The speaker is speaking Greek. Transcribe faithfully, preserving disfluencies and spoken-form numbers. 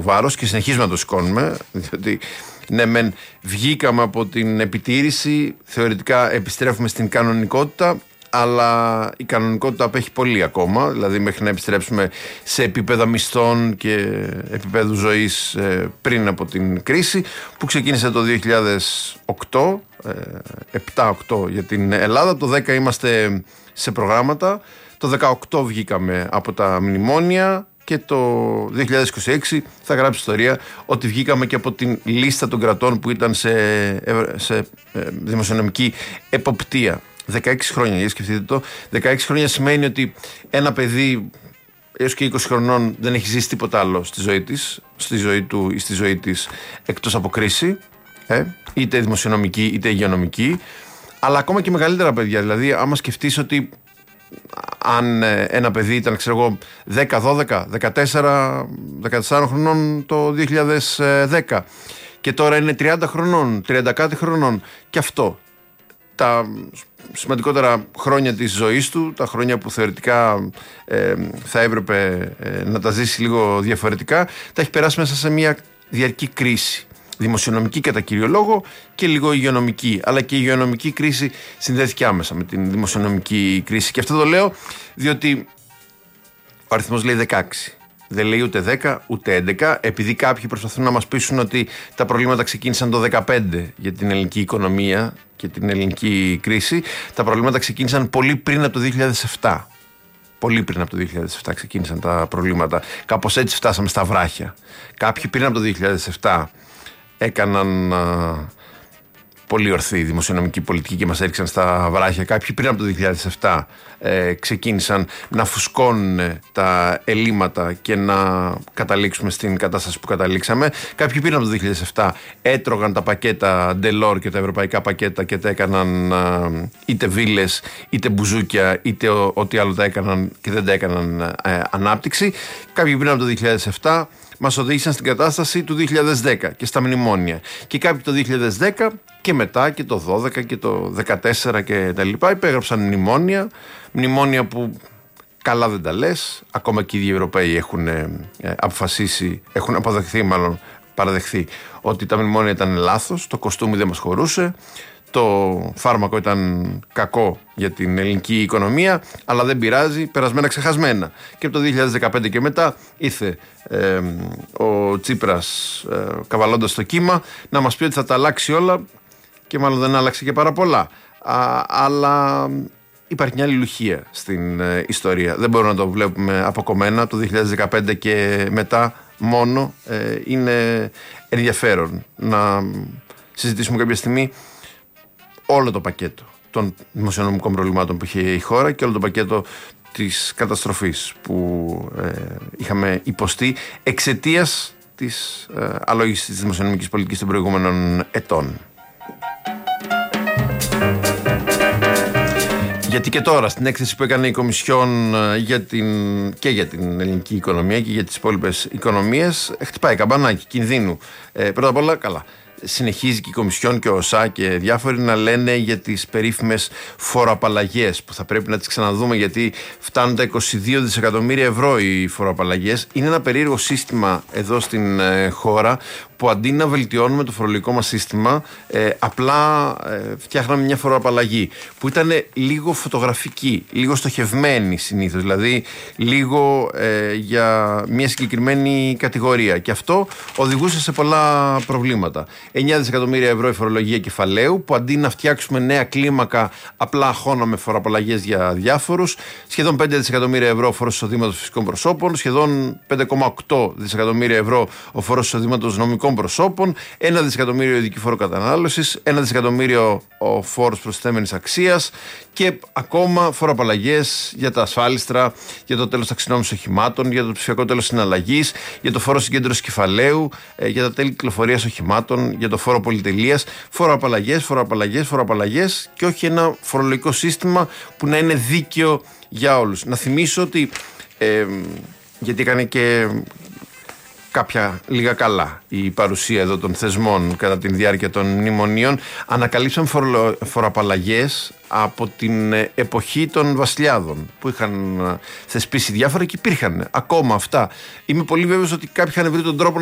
βάρος και συνεχίζουμε να το σηκώνουμε, διότι ναι μεν βγήκαμε από την επιτήρηση, θεωρητικά επιστρέφουμε στην κανονικότητα, αλλά η κανονικότητα απέχει πολύ ακόμα, δηλαδή μέχρι να επιστρέψουμε σε επίπεδα μισθών και επίπεδου ζωής πριν από την κρίση που ξεκίνησε το δύο χιλιάδες οκτώ, επτά οκτώ για την Ελλάδα. Το δέκα είμαστε σε προγράμματα, το δεκαοκτώ βγήκαμε από τα μνημόνια και το δύο χιλιάδες είκοσι έξι θα γράψει ιστορία ότι βγήκαμε και από την λίστα των κρατών που ήταν σε, σε δημοσιονομική εποπτεία. δεκαέξι χρόνια, για σκεφτείτε το. δεκαέξι χρόνια σημαίνει ότι ένα παιδί έως και είκοσι χρονών δεν έχει ζήσει τίποτα άλλο στη ζωή της, στη ζωή του ή στη ζωή της εκτός από κρίση, ε, είτε δημοσιονομική είτε υγειονομική, αλλά ακόμα και μεγαλύτερα παιδιά. Δηλαδή, άμα σκεφτείς ότι αν ένα παιδί ήταν, ξέρω εγώ, δέκα, δώδεκα, δεκατέσσερα, δεκατέσσερα χρονών το δύο χιλιάδες δέκα και τώρα είναι τριάντα χρονών, τριάντα κάτι χρονών, και αυτό τα σημαντικότερα χρόνια της ζωής του, τα χρόνια που θεωρητικά ε, θα έπρεπε ε, να τα ζήσει λίγο διαφορετικά, τα έχει περάσει μέσα σε μια διαρκή κρίση. Δημοσιονομική κατά κύριο λόγο και λίγο υγειονομική. Αλλά και η υγειονομική κρίση συνδέθηκε άμεσα με την δημοσιονομική κρίση. Και αυτό το λέω διότι ο αριθμός λέει δεκαέξι. Δεν λέει ούτε δέκα ούτε έντεκα, επειδή κάποιοι προσπαθούν να μας πείσουν ότι τα προβλήματα ξεκίνησαν το δεκαπέντε για την ελληνική οικονομία και την ελληνική κρίση. Τα προβλήματα ξεκίνησαν πολύ πριν από το δύο χιλιάδες επτά. Πολύ πριν από το δύο χιλιάδες επτά ξεκίνησαν τα προβλήματα. Κάπως έτσι φτάσαμε στα βράχια. Κάποιοι πριν από το δύο χιλιάδες επτά έκαναν α, πολύ ορθή δημοσιονομική πολιτική και μας έριξαν στα βράχια. Κάποιοι πριν από το δύο χιλιάδες επτά ε, ξεκίνησαν να φουσκώνουν τα ελλείμματα και να καταλήξουμε στην κατάσταση που καταλήξαμε. Κάποιοι πριν από το δύο χιλιάδες επτά έτρωγαν τα πακέτα Delors και τα ευρωπαϊκά πακέτα και τα έκαναν α, είτε βίλες, είτε μπουζούκια, είτε ο, ό,τι άλλο τα έκαναν και δεν τα έκαναν ε, ανάπτυξη. Κάποιοι πριν από το δύο χιλιάδες επτά μας οδήγησαν στην κατάσταση του δύο χιλιάδες δέκα και στα μνημόνια. Και κάποιοι το δύο χιλιάδες δέκα και μετά και το δώδεκα και το δεκατέσσερα και τα λοιπά υπέγραψαν μνημόνια. Μνημόνια που καλά δεν τα λες. Ακόμα και οι ίδιοι Ευρωπαίοι έχουν ε, αποφασίσει, έχουν αποδεχθεί μάλλον, παραδεχθεί ότι τα μνημόνια ήταν λάθος, το κοστούμι δεν μας χωρούσε. Το φάρμακο ήταν κακό για την ελληνική οικονομία, αλλά δεν πειράζει, περασμένα ξεχασμένα. Και από το δύο χιλιάδες δεκαπέντε και μετά ήρθε ε, ο Τσίπρας ε, καβαλώντας το κύμα να μας πει ότι θα τα αλλάξει όλα, και μάλλον δεν άλλαξε και πάρα πολλά. Α, αλλά υπάρχει μια αλληλουχία στην ε, ιστορία. Δεν μπορούμε να το βλέπουμε αποκομμένα. Το δύο χιλιάδες δεκαπέντε και μετά μόνο ε, είναι ενδιαφέρον να συζητήσουμε κάποια στιγμή όλο το πακέτο των δημοσιονομικών προβλημάτων που είχε η χώρα και όλο το πακέτο της καταστροφής που ε, είχαμε υποστεί εξαιτίας της ε, αλόγησης της δημοσιονομικής πολιτικής των προηγούμενων ετών. Γιατί και τώρα στην έκθεση που έκανε η Κομισιόν για την, και για την ελληνική οικονομία και για τις υπόλοιπες οικονομίες χτυπάει καμπανάκι κινδύνου. Ε, πρώτα απ' όλα, καλά, συνεχίζει και η Κομισιόν και ο ΩΣΑ και διάφοροι να λένε για τις περίφημες φοροαπαλλαγές που θα πρέπει να τις ξαναδούμε, γιατί φτάνουν τα είκοσι δύο δισεκατομμύρια ευρώ οι φοροαπαλλαγές. Είναι ένα περίεργο σύστημα εδώ στην ε, χώρα που αντί να βελτιώνουμε το φορολογικό μας σύστημα, ε, απλά ε, φτιάχναμε μια φοροαπαλλαγή που ήταν λίγο φωτογραφική, λίγο στοχευμένη συνήθως, δηλαδή λίγο ε, για μια συγκεκριμένη κατηγορία. Και αυτό οδηγούσε σε πολλά προβλήματα. εννιά δισεκατομμύρια ευρώ η φορολογία κεφαλαίου, που αντί να φτιάξουμε νέα κλίμακα, απλά χώναμε φοροαπαλλαγές για διάφορους. Σχεδόν πέντε δισεκατομμύρια ευρώ ο φόρος εισοδήματος φυσικών προσώπων, σχεδόν πέντε κόμμα οκτώ δισεκατομμύρια ευρώ ο φόρος εισοδήματος νομικών προσώπων, ένα δισεκατομμύριο ειδική φόρο κατανάλωσης, ένα δισεκατομμύριο ο φόρος προσθέμενης αξίας και ακόμα φοροαπαλλαγές για τα ασφάλιστρα, για το τέλος ταξινόμησης οχημάτων, για το ψηφιακό τέλος συναλλαγής, για το φόρο συγκέντρωσης κεφαλαίου, για τα τέλη κυκλοφορίας οχημάτων, για το φόρο πολυτελείας. Φοροαπαλλαγές, φοροαπαλλαγές, φοροαπαλλαγές και όχι ένα φορολογικό σύστημα που να είναι δίκαιο για όλους. Να θυμίσω ότι, ε, γιατί έκανε και κάποια λίγα καλά η παρουσία εδώ των θεσμών κατά τη διάρκεια των μνημονίων, ανακαλύψαν φοροαπαλλαγές από την εποχή των βασιλιάδων που είχαν θεσπίσει διάφορα και υπήρχαν ακόμα αυτά. Είμαι πολύ βέβαιος ότι κάποιοι είχαν βρει τον τρόπο